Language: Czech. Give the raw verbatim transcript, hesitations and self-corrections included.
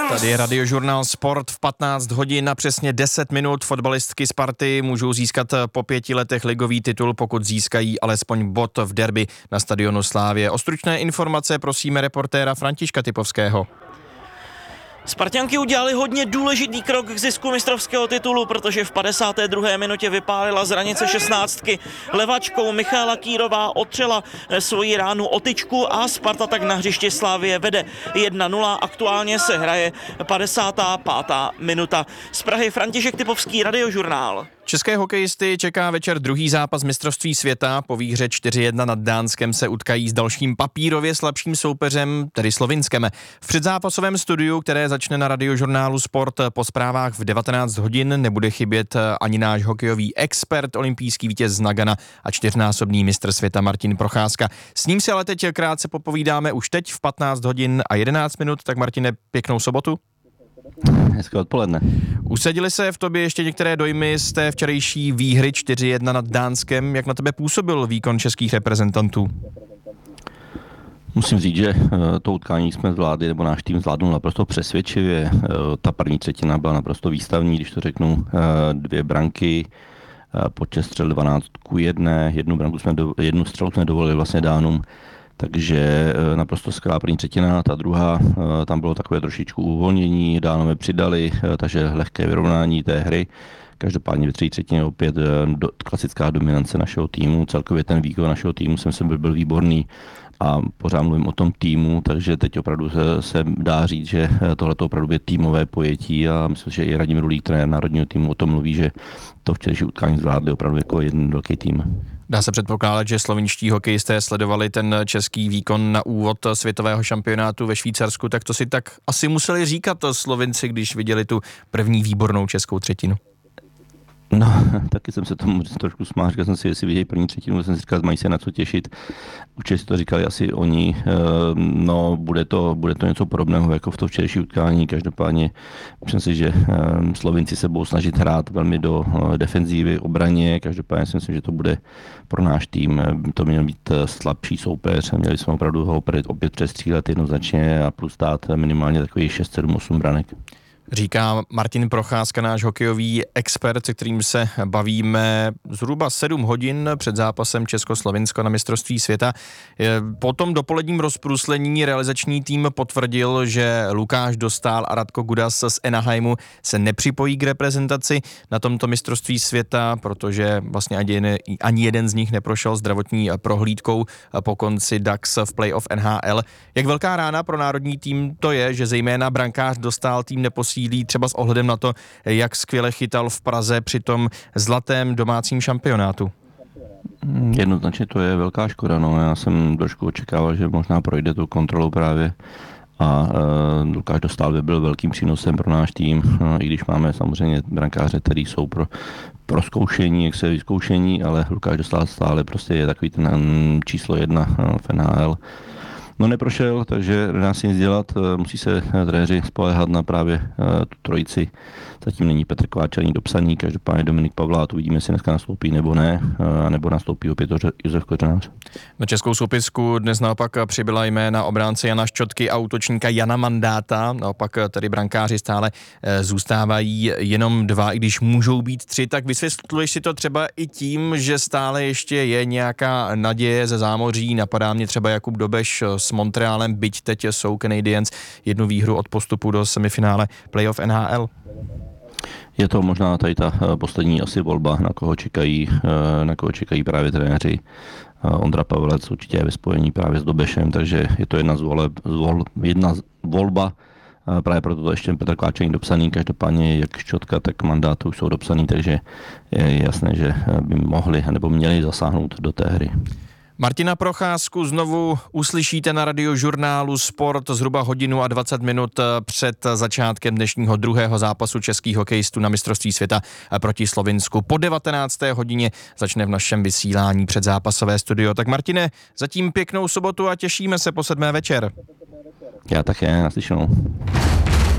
Tady je Radiožurnál Sport v patnáct hodin a přesně deset minut. Fotbalistky Sparty můžou získat po pěti letech ligový titul, pokud získají alespoň bod v derby na stadionu Slavie. O stručné informace prosíme reportéra Františka Typovského. Sparťanky udělali hodně důležitý krok k zisku mistrovského titulu, protože v padesáté druhé minutě vypálila z hranice šestnáctky levačkou. Michaela Kýrová otřela svoji ránu o tyčku a Sparta tak na hřišti Slavie vede jedna nula. Aktuálně se hraje padesátá pátá minuta. Z Prahy František Typovský, Radiožurnál. České hokejisty čeká večer druhý zápas mistrovství světa. Po výhře čtyři jedna nad Dánskem se utkají s dalším papírově slabším soupeřem, tedy Slovinskem. V předzápasovém studiu, které začne na Radiožurnálu Sport po zprávách v devatenáct hodin, nebude chybět ani náš hokejový expert, olympijský vítěz z Nagana a čtyřnásobný mistr světa Martin Procházka. S ním si ale teď krátce popovídáme už teď v patnáct hodin a jedenáct minut. Tak Martine, pěknou sobotu. Hezké odpoledne. Usadily se v tobě ještě některé dojmy z té včerejší výhry čtyři jedna nad Dánskem. Jak na tebe působil výkon českých reprezentantů? Musím říct, že to utkání jsme zvládli, nebo náš tým zvládnul naprosto přesvědčivě. Ta první třetina byla naprosto výstavní, když to řeknu, dvě branky, počet střel dvanáct ku jedné, jednu branku jsme do, jednu střelu jsme dovolili vlastně Dánům. Takže naprosto skvělá první třetina, ta druhá, tam bylo takové trošičku uvolnění, Dánové přidali, takže lehké vyrovnání té hry. Každopádně ve třetí třetině opět do, klasická dominance našeho týmu, celkově ten výkon našeho týmu jsem se byl, byl výborný a pořád mluvím o tom týmu, takže teď opravdu se, se dá říct, že tohle opravdu je týmové pojetí a myslím, že i Radim Rulík, trenér národního týmu, o tom mluví, že to včerejší utkání zvládli opravdu jako jeden velký tým. Dá se předpokládat, že slovinští hokejisté sledovali ten český výkon na úvod světového šampionátu ve Švýcarsku, tak to si tak asi museli říkat Slovinci, když viděli tu první výbornou českou třetinu. No, taky jsem se tomu trošku smál, říkal jsem si, jestli vidějí první třetinu, jsem si říkal, mají se na co těšit. Určitě si to říkali asi oni, no bude to, bude to něco podobného jako v to včerejší utkání, každopádně myslím si, že Slovinci se budou snažit hrát velmi do defenzívy, obraně, každopádně si myslím, že to bude pro náš tým, to měl být slabší soupeř, měli jsme opravdu ho opět přestřílet jednoznačně a plus dát minimálně takových šest, sedm, osm branek. Říká Martin Procházka, náš hokejový expert, se kterým se bavíme zhruba sedm hodin před zápasem Československo na mistrovství světa. Po tom dopoledním rozpruslení realizační tým potvrdil, že Lukáš Dostál a Radko Gudas z Anaheimu se nepřipojí k reprezentaci na tomto mistrovství světa, protože vlastně ani jeden, ani jeden z nich neprošel zdravotní prohlídkou po konci Dax v playoff N H L. Jak velká rána pro národní tým to je, že zejména brankář Dostál tým neposílí třeba s ohledem na to, jak skvěle chytal v Praze při tom zlatém domácím šampionátu? Jednoznačně to je velká škoda. No. Já jsem trošku očekával, že možná projde tu kontrolu právě a uh, Lukáš Dostál by byl velkým přínosem pro náš tým, no, i když máme samozřejmě brankáře, který jsou pro, pro zkoušení, jak se vyzkoušení, ale Lukáš Dostál stále prostě je takový ten um, číslo jedna uh, v N H L. No neprošel, takže nedá si nic dělat, musí se trenéři spoléhat na právě tu trojici. Zatím není Petr Kováč ani dopsaný, každopádně Dominik Pavlát, uvidíme, jestli dneska nastoupí nebo ne, nebo nastoupí opět Josef Kořenář. Na českou soupisku dnes naopak přibyla jména obránce Jana Ščotky a útočníka Jana Mandáta, naopak tedy brankáři stále zůstávají jenom dva, i když můžou být tři, tak vysvětluješ si to třeba i tím, že stále ještě je nějaká naděje ze zámoří, napadá mě třeba Jakub Dobeš s Montrealem, byť teď jsou Canadiens jednu výhru od postupu do semifinále playoff N H L. Je to možná tady ta poslední asi volba, na koho čekají, na koho čekají právě trenéři. Ondra Pavelec určitě je ve spojení právě s Dobešem, takže je to jedna z voleb, zvol, jedna z volba. Právě proto to ještě Petr Kováč není dopsaný, každopádně jak Ščotka, tak Mandát už jsou dopsaný, takže je jasné, že by mohli nebo měli zasáhnout do té hry. Martina Procházku znovu uslyšíte na Radiožurnálu Sport zhruba hodinu a dvacet minut před začátkem dnešního druhého zápasu českých hokejistů na mistrovství světa proti Slovinsku. Po devatenácté hodině začne v našem vysílání předzápasové studio. Tak Martine, zatím pěknou sobotu a těšíme se po sedmé večer. Já také, naslyšenou.